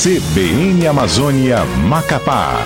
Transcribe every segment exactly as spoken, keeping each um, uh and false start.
C B N Amazônia Macapá.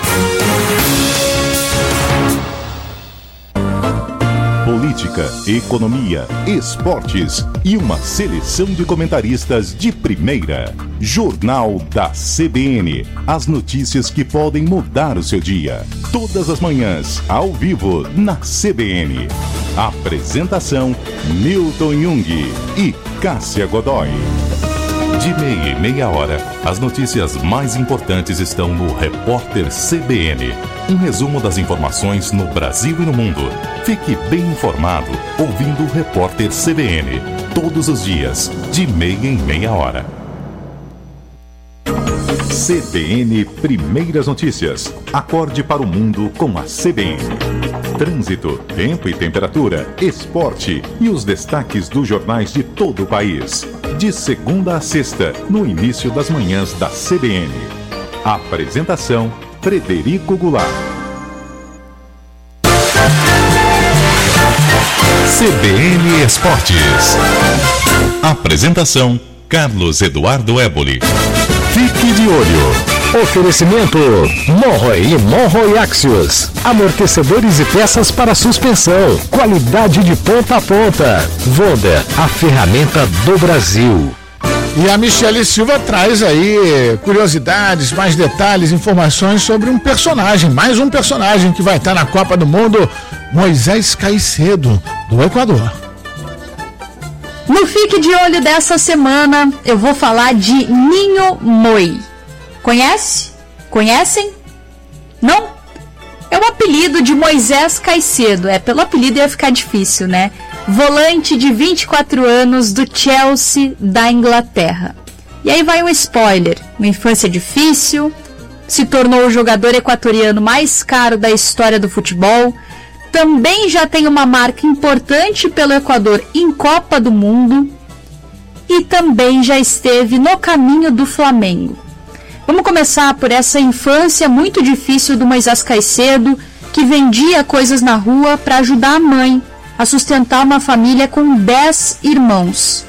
Política, economia, esportes e uma seleção de comentaristas de primeira. Jornal da C B N. As notícias que podem mudar o seu dia. Todas as manhãs, ao vivo, na C B N. Apresentação: Milton Jung e Cássia Godoy. De meia e meia hora, as notícias mais importantes estão no Repórter C B N. Um resumo das informações no Brasil e no mundo. Fique bem informado ouvindo o Repórter C B N. Todos os dias, de meia em meia hora. C B N Primeiras Notícias. Acorde para o mundo com a C B N. Trânsito, tempo e temperatura, esporte e os destaques dos jornais de todo o país. De segunda a sexta, no início das manhãs da C B N. Apresentação: Frederico Goulart. C B N Esportes. Apresentação: Carlos Eduardo Éboli. Fique de olho. Oferecimento: Monroe e Monroe Axios. Amortecedores e peças para suspensão. Qualidade de ponta a ponta. Vonda, a ferramenta do Brasil. E a Michele Silva traz aí curiosidades, mais detalhes, informações sobre um personagem, mais um personagem que vai estar na Copa do Mundo, Moisés Caicedo, do Equador. No Fique de Olho dessa semana, eu vou falar de Ninho Moi. Conhece? Conhecem? Não? É o apelido de Moisés Caicedo. É, pelo apelido ia ficar difícil, né? Volante de vinte e quatro anos do Chelsea da Inglaterra. E aí vai um spoiler. Uma infância difícil, se tornou o jogador equatoriano mais caro da história do futebol, também já tem uma marca importante pelo Equador em Copa do Mundo e também já esteve no caminho do Flamengo. Vamos começar por essa infância muito difícil do Moisés Caicedo, que vendia coisas na rua para ajudar a mãe a sustentar uma família com dez irmãos.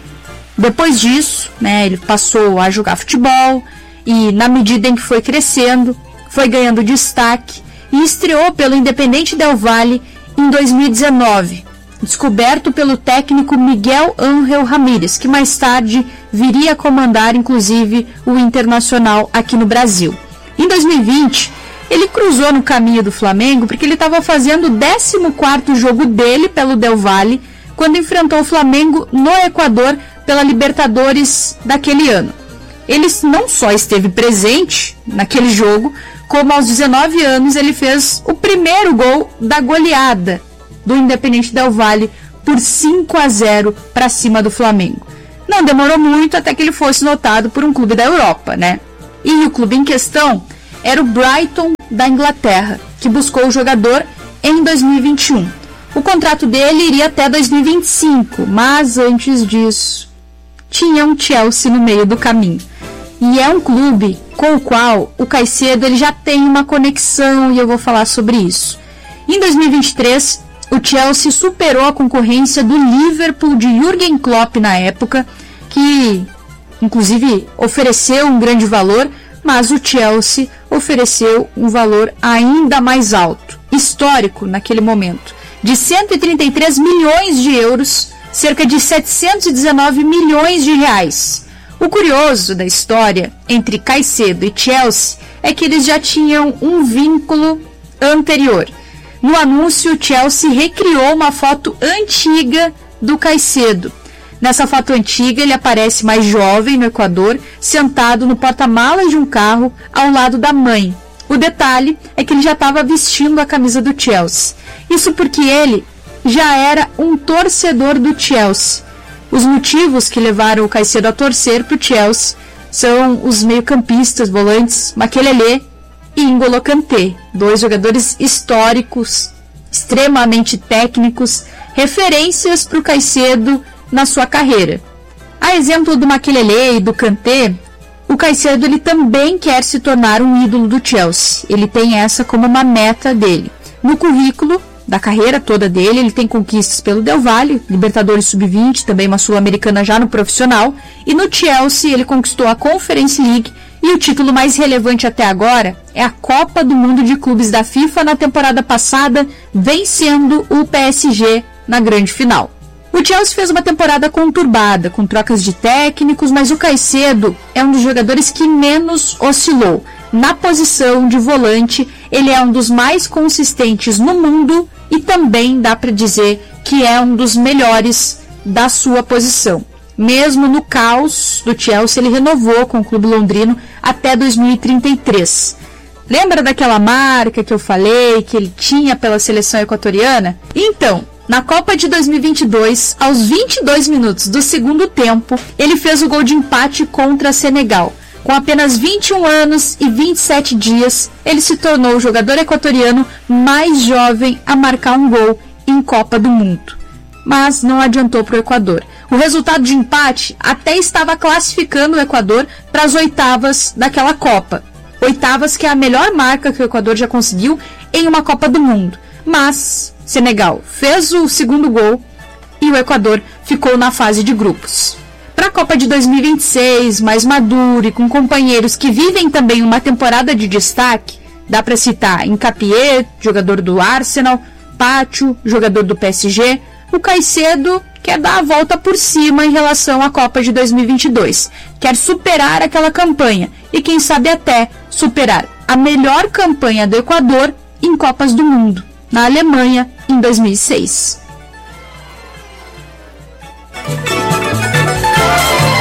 Depois disso, né, ele passou a jogar futebol e, na medida em que foi crescendo, foi ganhando destaque e estreou pelo Independente Del Valle em dois mil e dezenove, descoberto pelo técnico Miguel Ángel Ramírez, que mais tarde viria a comandar, inclusive, o Internacional aqui no Brasil. Em dois mil e vinte, ele cruzou no caminho do Flamengo porque ele estava fazendo o décimo quarto jogo dele pelo Del Valle, quando enfrentou o Flamengo no Equador pela Libertadores daquele ano. Ele não só esteve presente naquele jogo, como aos dezenove anos ele fez o primeiro gol da goleada do Independente Del Valle por cinco a zero para cima do Flamengo. Não demorou muito até que ele fosse notado por um clube da Europa, né? E o clube em questão era o Brighton da Inglaterra, que buscou o jogador em dois mil e vinte e um. O contrato dele iria até dois mil e vinte e cinco, mas antes disso tinha um Chelsea no meio do caminho. E é um clube com o qual o Caicedo ele já tem uma conexão, e eu vou falar sobre isso. Em dois mil e vinte e três, o Chelsea superou a concorrência do Liverpool de Jürgen Klopp na época, que inclusive ofereceu um grande valor, mas o Chelsea ofereceu um valor ainda mais alto, histórico naquele momento, de cento e trinta e três milhões de euros, cerca de setecentos e dezenove milhões de reais. O curioso da história entre Caicedo e Chelsea é que eles já tinham um vínculo anterior. No anúncio, o Chelsea recriou uma foto antiga do Caicedo. Nessa foto antiga, ele aparece mais jovem no Equador, sentado no porta-malas de um carro ao lado da mãe. O detalhe é que ele já estava vestindo a camisa do Chelsea. Isso porque ele já era um torcedor do Chelsea. Os motivos que levaram o Caicedo a torcer para o Chelsea são os meio-campistas, volantes Makelele e N'Golo Kanté, dois jogadores históricos, extremamente técnicos, referências para o Caicedo na sua carreira. A exemplo do Makelele e do Kanté, o Caicedo ele também quer se tornar um ídolo do Chelsea. Ele tem essa como uma meta dele. No currículo da carreira toda dele, ele tem conquistas pelo Del Valle, Libertadores sub vinte, também uma Sul-Americana já no profissional, e no Chelsea ele conquistou a Conference League E o título mais relevante até agora é a Copa do Mundo de Clubes da FIFA na temporada passada, vencendo o P S G na grande final. O Chelsea fez uma temporada conturbada, com trocas de técnicos, mas o Caicedo é um dos jogadores que menos oscilou. Na posição de volante, ele é um dos mais consistentes no mundo e também dá para dizer que é um dos melhores da sua posição. Mesmo no caos do Chelsea, ele renovou com o clube londrino até dois mil e trinta e três. Lembra daquela marca que eu falei que ele tinha pela seleção equatoriana? Então, na Copa de dois mil e vinte e dois, aos vinte e dois minutos do segundo tempo, ele fez o gol de empate contra Senegal. Com apenas vinte e um anos e vinte e sete dias, ele se tornou o jogador equatoriano mais jovem a marcar um gol em Copa do Mundo. Mas não adiantou para o Equador. O resultado de empate até estava classificando o Equador para as oitavas daquela Copa. Oitavas que é a melhor marca que o Equador já conseguiu em uma Copa do Mundo. Mas Senegal fez o segundo gol e o Equador ficou na fase de grupos. Para a Copa de dois mil e vinte e seis, mais maduro e com companheiros que vivem também uma temporada de destaque, dá para citar Nkapie, jogador do Arsenal, Pacho, jogador do P S G, o Caicedo quer dar a volta por cima em relação à Copa de dois mil e vinte e dois, quer superar aquela campanha e quem sabe até superar a melhor campanha do Equador em Copas do Mundo, na Alemanha, em dois mil e seis.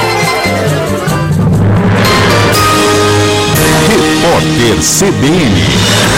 Repórter C B N.